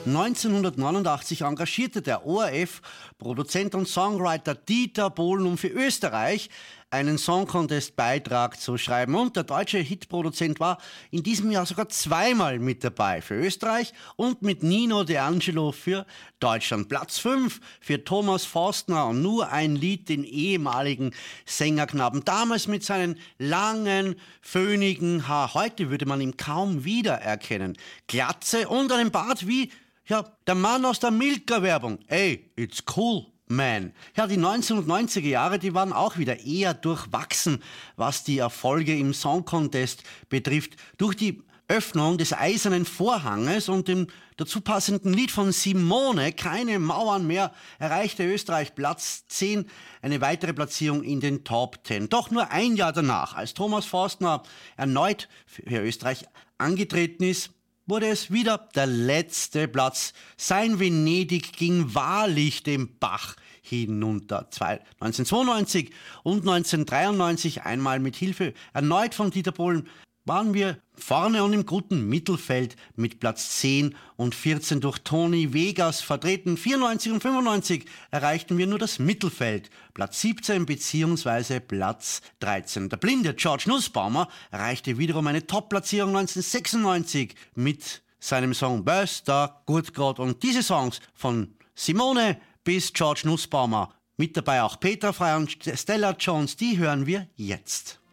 1989 engagierte der ORF-Produzent und Songwriter Dieter Bohlen, um für Österreich einen Song-Contest-Beitrag zu schreiben. Und der deutsche Hitproduzent war in diesem Jahr sogar zweimal mit dabei. Für Österreich und mit Nino De Angelo für Deutschland. Platz 5 für Thomas Forstner und nur ein Lied, den ehemaligen Sängerknaben. Damals mit seinen langen, föhnigen Haar. Heute würde man ihn kaum wiedererkennen. Glatze und einen Bart wie der Mann aus der Milka-Werbung. Ey, it's cool, man. Ja, die 1990er Jahre, die waren auch wieder eher durchwachsen, was die Erfolge im Song Contest betrifft. Durch die Öffnung des Eisernen Vorhanges und dem dazu passenden Lied von Simone, Keine Mauern mehr, erreichte Österreich Platz 10, eine weitere Platzierung in den Top 10. Doch nur ein Jahr danach, als Thomas Forstner erneut für Österreich angetreten ist, wurde es wieder der letzte Platz. Sein Venedig ging wahrlich den Bach hinunter. 1992 und 1993 einmal mit Hilfe erneut von Dieter Bohlen waren wir vorne und im guten Mittelfeld mit Platz 10 und 14 durch Toni Vegas vertreten. 94 und 95 erreichten wir nur das Mittelfeld, Platz 17 bzw. Platz 13. Der blinde George Nussbaumer erreichte wiederum eine Top-Platzierung 1996 mit seinem Song Böster, Gut Gott. Und diese Songs von Simone bis George Nussbaumer, mit dabei auch Petra Frey und Stella Jones, die hören wir jetzt.